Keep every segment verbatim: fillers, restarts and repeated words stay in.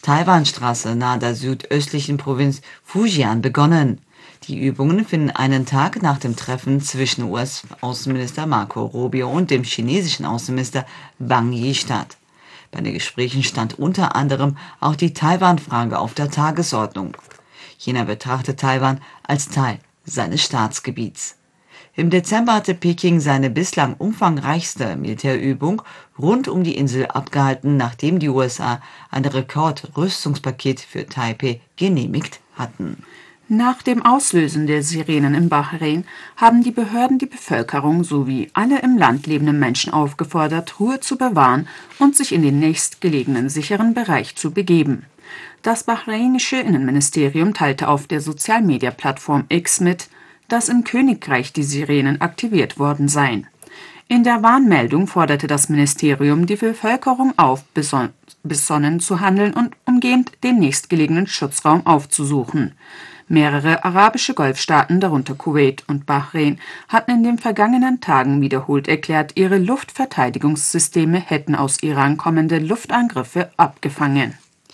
Taiwanstraße nahe der südöstlichen Provinz Fujian begonnen. Die Übungen finden einen Tag nach dem Treffen zwischen U S-Außenminister Marco Rubio und dem chinesischen Außenminister Wang Yi statt. Bei den Gesprächen stand unter anderem auch die Taiwan-Frage auf der Tagesordnung. China betrachtet Taiwan als Teil seines Staatsgebiets. Im Dezember hatte Peking seine bislang umfangreichste Militärübung rund um die Insel abgehalten, nachdem die U S A ein Rekordrüstungspaket für Taipeh genehmigt hatten. Nach dem Auslösen der Sirenen in Bahrain haben die Behörden die Bevölkerung sowie alle im Land lebenden Menschen aufgefordert, Ruhe zu bewahren und sich in den nächstgelegenen sicheren Bereich zu begeben. Das bahrainische Innenministerium teilte auf der Sozialmedia-Plattform X mit, dass im Königreich die Sirenen aktiviert worden seien. In der Warnmeldung forderte das Ministerium die Bevölkerung auf, beson- besonnen zu handeln und umgehend den nächstgelegenen Schutzraum aufzusuchen. Mehrere arabische Golfstaaten, darunter Kuwait und Bahrain, hatten in den vergangenen Tagen wiederholt erklärt, ihre Luftverteidigungssysteme hätten aus Iran kommende Luftangriffe abgefangen.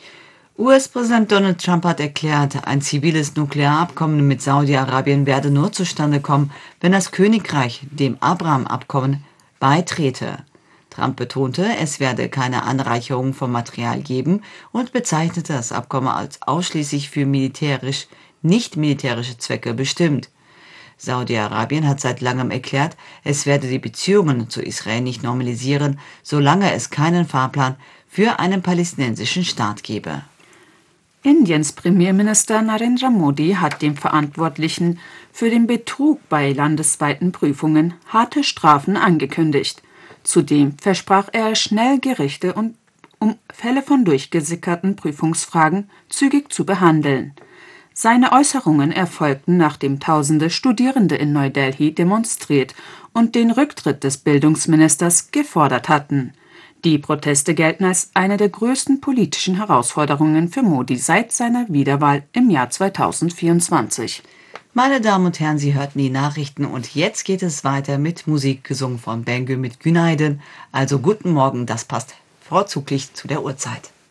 U S-Präsident Donald Trump hat erklärt, ein ziviles Nuklearabkommen mit Saudi-Arabien werde nur zustande kommen, wenn das Königreich dem Abraham-Abkommen beitrete. Trump betonte, es werde keine Anreicherung von Material geben und bezeichnete das Abkommen als ausschließlich für militärisch, nicht militärische Zwecke bestimmt. Saudi-Arabien hat seit langem erklärt, es werde die Beziehungen zu Israel nicht normalisieren, solange es keinen Fahrplan für einen palästinensischen Staat gebe. Indiens Premierminister Narendra Modi hat den Verantwortlichen für den Betrug bei landesweiten Prüfungen harte Strafen angekündigt. Zudem versprach er, schnell Gerichte und um Fälle von durchgesickerten Prüfungsfragen zügig zu behandeln. Seine Äußerungen erfolgten, nachdem tausende Studierende in Neu-Delhi demonstriert und den Rücktritt des Bildungsministers gefordert hatten. Die Proteste gelten als eine der größten politischen Herausforderungen für Modi seit seiner Wiederwahl im Jahr zweitausendvierundzwanzig. Meine Damen und Herren, Sie hörten die Nachrichten und jetzt geht es weiter mit Musik, gesungen von Bengü mit Günaydın. Also guten Morgen, das passt vorzüglich zu der Uhrzeit.